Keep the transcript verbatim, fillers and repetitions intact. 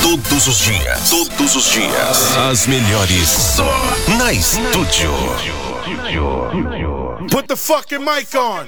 Todos os dias, todos os dias, as melhores só na Estúdio. Put the fucking mic on.